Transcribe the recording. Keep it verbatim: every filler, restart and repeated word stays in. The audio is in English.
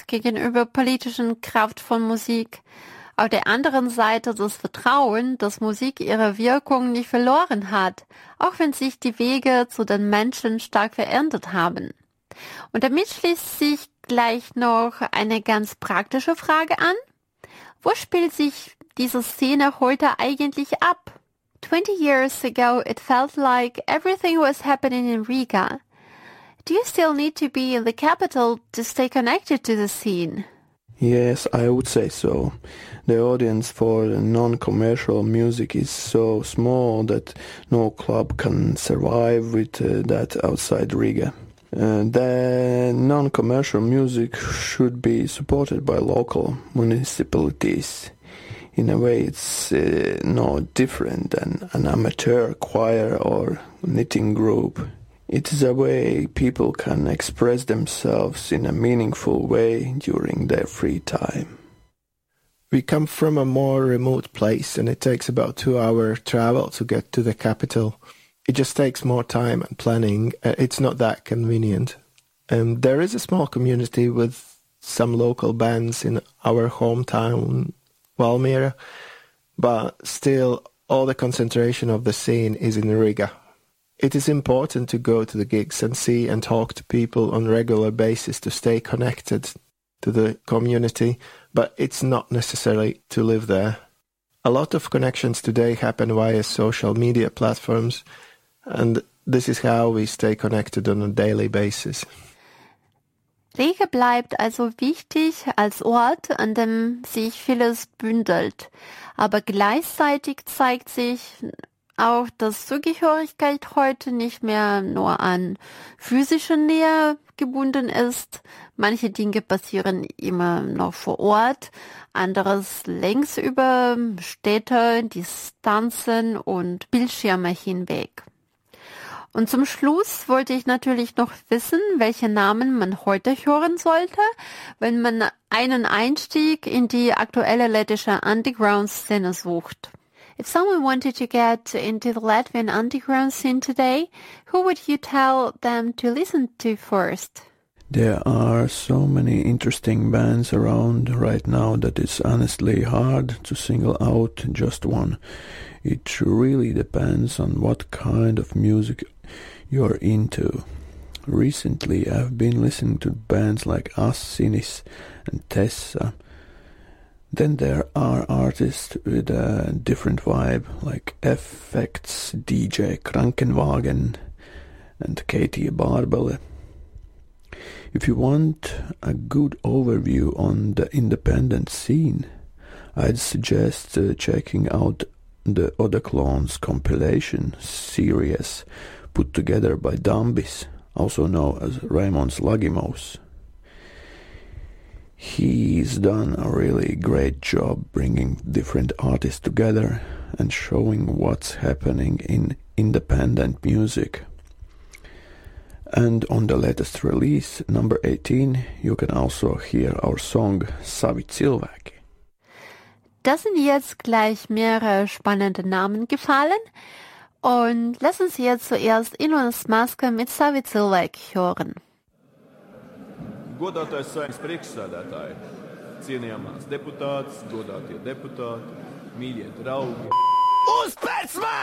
gegenüber politischen Kraft von Musik. Auf der anderen Seite das Vertrauen, dass Musik ihre Wirkung nicht verloren hat, auch wenn sich die Wege zu den Menschen stark verändert haben. Und damit schließt sich gleich noch eine ganz praktische Frage an. Wo spielt sich diese Szene heute eigentlich ab? Twenty years ago, it felt like everything was happening in Riga. Do you still need to be in the capital to stay connected to the scene? Yes, I would say so. The audience for non-commercial music is so small that no club can survive with uh, that outside Riga. Uh, the non-commercial music should be supported by local municipalities. In a way, it's uh, no different than an amateur choir or knitting group. It is a way people can express themselves in a meaningful way during their free time. We come from a more remote place and it takes about two hour travel to get to the capital. It just takes more time and planning. Uh, it's not that convenient. Um, there is a small community with some local bands in our hometown, Valmiera, but still all the concentration of the scene is in Riga. It is important to go to the gigs and see and talk to people on a regular basis to stay connected to the community, but it's not necessary to live there. A lot of connections today happen via social media platforms, and this is how we stay connected on a daily basis. Riga bleibt also wichtig als Ort, an dem sich vieles bündelt. Aber gleichzeitig zeigt sich auch, dass Zugehörigkeit heute nicht mehr nur an physische Nähe gebunden ist. Manche Dinge passieren immer noch vor Ort, anderes längst über Städte, Distanzen und Bildschirme hinweg. Und zum Schluss wollte ich natürlich noch wissen, welche Namen man heute hören sollte, wenn man einen Einstieg in die aktuelle lettische Underground-Szene sucht. If someone wanted to get into the Latvian underground scene today, who would you tell them to listen to first? There are so many interesting bands around right now that it's honestly hard to single out just one. It really depends on what kind of music you're into. Recently I've been listening to bands like As Sinis and Tessa. Then there are artists with a different vibe like F X, D J Krankenwagen and Katie Barbele. If you want a good overview on the independent scene, I'd suggest uh, checking out the Odaclones compilation series put together by Dambis, also known as Raimons Lagimos. He's done a really great job bringing different artists together and showing what's happening in independent music. And on the latest release, number eighteen, you can also hear our song Savi Cilvēki. Das sind jetzt gleich mehrere spannende Namen gefallen und lass uns jetzt zuerst Ilonas Maske mit Savi Cilvēki hören. Godātais Saeimas priekšsēdētāji, cienījamās deputātes, godātie deputāti, mīļie draugi. Uz pēc